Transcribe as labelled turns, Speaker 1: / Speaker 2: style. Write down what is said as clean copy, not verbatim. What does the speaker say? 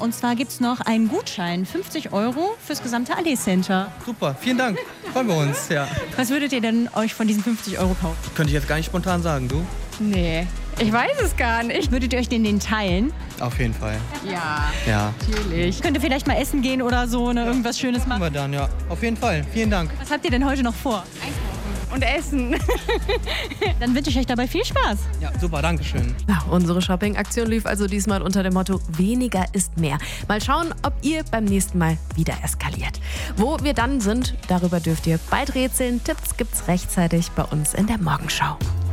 Speaker 1: Und zwar gibt es noch einen Gutschein, 50 € fürs gesamte Allee Center.
Speaker 2: Super, vielen Dank. Freuen wir uns, ja.
Speaker 1: Was würdet ihr denn euch von diesen 50 € kaufen?
Speaker 2: Könnte ich jetzt gar nicht spontan sagen, du?
Speaker 3: Nee, ich weiß es gar nicht.
Speaker 1: Würdet ihr euch den teilen?
Speaker 2: Auf jeden Fall.
Speaker 3: Ja, natürlich.
Speaker 1: Könnt ihr vielleicht mal essen gehen oder so, irgendwas Schönes
Speaker 2: Machen
Speaker 1: machen?
Speaker 2: wir dann, ja. Auf jeden Fall. Vielen Dank.
Speaker 1: Was habt ihr denn heute noch vor?
Speaker 3: Und Essen.
Speaker 1: Dann wünsche ich euch dabei viel Spaß.
Speaker 2: Ja, super, danke schön.
Speaker 4: Ja, unsere Shopping-Aktion lief also diesmal unter dem Motto weniger ist mehr. Mal schauen, ob ihr beim nächsten Mal wieder eskaliert. Wo wir dann sind, darüber dürft ihr bald rätseln. Tipps gibt's rechtzeitig bei uns in der Morgenschau.